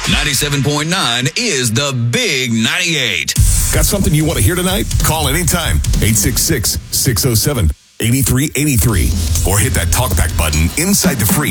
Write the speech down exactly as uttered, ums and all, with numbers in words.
ninety-seven point nine is the Big ninety-eight. Got something you want to hear tonight? Call anytime. eight six six, six oh seven, eight three eight three. Or hit that talkback button inside the free